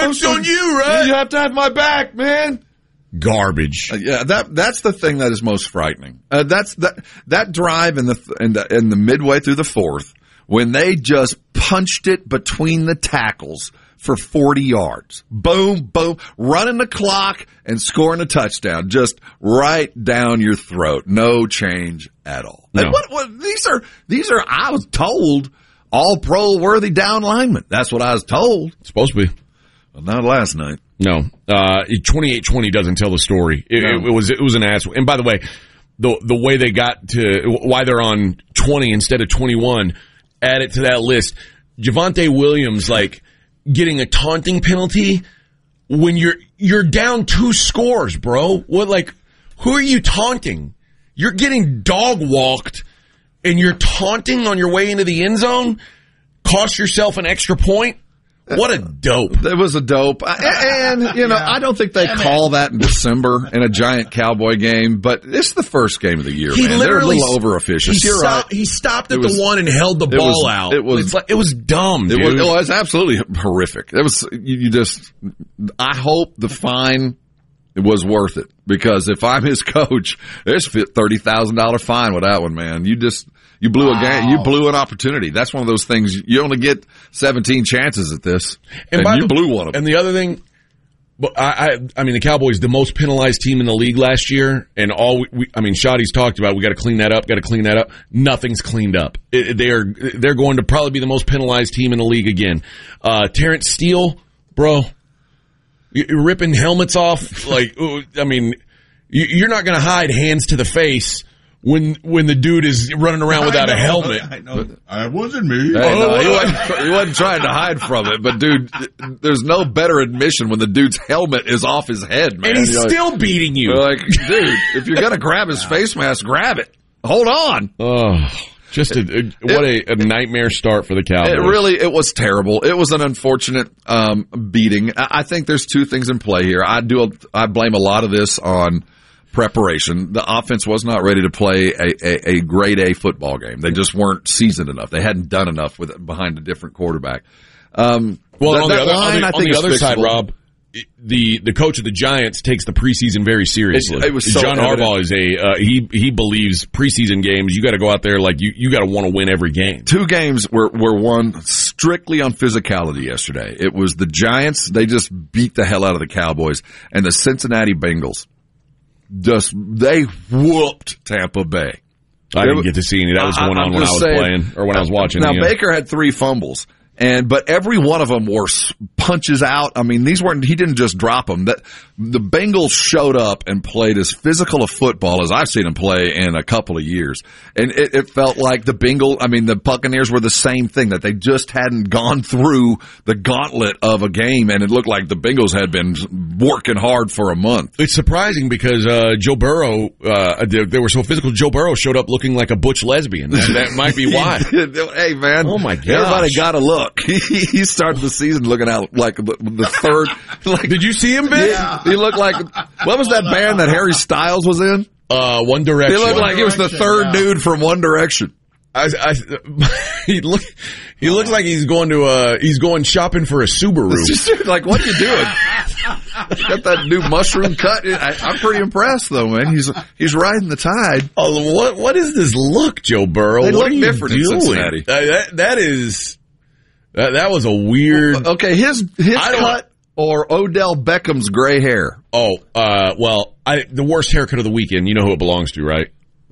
Joke's on you, right? You have to have my back, man. Garbage. Yeah, that's the thing that is most frightening. That drive in the midway through the fourth, when they just punched it between the tackles for 40 yards. Boom, boom, running the clock and scoring a touchdown just right down your throat. No change at all. No. And what these are I was told all-pro worthy down linemen. That's what I was told. It's supposed to be. Well, not last night. No. 28-20 doesn't tell the story. It was an ass. And by the way, the way they got to why they're on 20 instead of 21, add it to that list. Javonte Williams, like, getting a taunting penalty when you're down 2 scores, bro. What, like, who are you taunting? You're getting dog walked and you're taunting on your way into the end zone? Cost yourself an extra point? What a dope. It was a dope. And, I don't think they call that in December in a giant Cowboy game, but it's the first game of the year, man. They're a little over-efficient. He stopped at the one and held the ball out. It was dumb, dude. It was absolutely horrific. It was, I hope the fine was worth it, because if I'm his coach, there's a $30,000 fine with that one, man. You blew a game. You blew an opportunity. That's one of those things. You only get 17 chances at this, and you blew one of them. And the other thing, I mean, the Cowboys, the most penalized team in the league last year, and Shoddy's talked about, we got to clean that up. Nothing's cleaned up. They're going to probably be the most penalized team in the league again. Terrence Steele, bro, you're ripping helmets off. Like, I mean, you're not going to hide hands to the face when the dude is running around without a helmet. I know. It wasn't me. Hey, he wasn't trying to hide from it, but dude, there's no better admission when the dude's helmet is off his head, man. And he's still beating you. You're like, dude, if you're gonna grab his face mask, grab it. Hold on. Oh, just what a nightmare start for the Cowboys. It was terrible. It was an unfortunate beating. I think there's 2 things in play here. I blame a lot of this on preparation. The offense was not ready to play a grade A football game. They just weren't seasoned enough. They hadn't done enough behind a different quarterback. On the other side, Rob, the coach of the Giants takes the preseason very seriously. It was so John Harbaugh is he believes preseason games, you got to go out there like you got to want to win every game. 2 games were won strictly on physicality yesterday. It was the Giants, they just beat the hell out of the Cowboys, and the Cincinnati Bengals. They whooped Tampa Bay. I didn't get to see any. That was going on when I was playing or when I was watching. Now, Baker had 3 fumbles, but every one of them were punches out. I mean, he didn't just drop them. The Bengals showed up and played as physical a football as I've seen them play in a couple of years. And it felt like the Buccaneers were the same thing, that they just hadn't gone through the gauntlet of a game, and it looked like the Bengals had been working hard for a month. It's surprising because Joe Burrow, they were so physical. Joe Burrow showed up looking like a butch lesbian. That might be why. Hey, man. Oh, my gosh. Everybody got to look. He started the season looking out like the third. Like, did you see him, Ben? Yeah. He looked like, what was that band that Harry Styles was in? One Direction. He looked like he was the third dude from One Direction. He looks like he's going shopping for a Subaru. Like, what are you doing? Got that new mushroom cut. I'm pretty impressed though, man. He's riding the tide. Oh, what is this look, Joe Burrow? They what look are you different doing? in Cincinnati. That was a weird. Okay, his cut or Odell Beckham's gray hair. Oh, the worst haircut of the weekend. You know who it belongs to, right?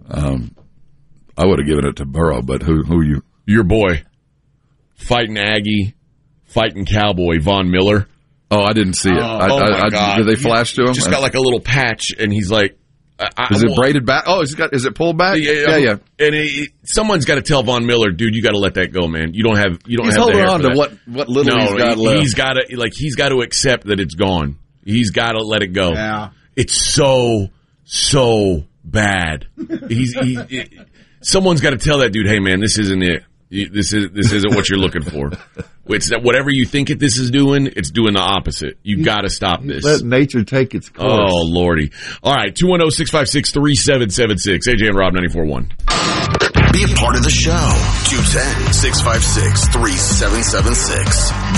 I would have given it to Burrow, but who you? Your boy, fighting Aggie, fighting Cowboy, Von Miller. Oh, I didn't see it. My God. Did they flash to him? Just got like a little patch, and he's like, is it braided back? Oh, is it pulled back? Yeah. And someone's got to tell Von Miller, dude, you got to let that go, man. You don't have. He's holding on to what little he's got left. He's got to accept that it's gone. He's got to let it go. Yeah. It's so bad. Someone's got to tell that dude, hey man, this isn't it. This isn't what you're looking for. It's that whatever you think this is doing, it's doing the opposite. You got to stop this. Let nature take its course. Oh, Lordy. All right, 210-656-3776. AJ and Rob 94.1. Be a part of the show. 210-656-3776.